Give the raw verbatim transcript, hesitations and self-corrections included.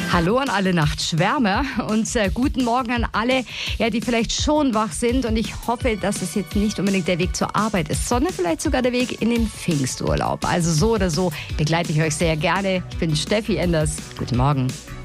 Hallo an alle Nachtschwärmer und äh, guten Morgen an alle, ja, die vielleicht schon wach sind. Und ich hoffe, dass es jetzt nicht unbedingt der Weg zur Arbeit ist, sondern vielleicht sogar der Weg in den Pfingsturlaub. Also so oder so begleite ich euch sehr gerne. Ich bin Steffi Enders. Guten Morgen.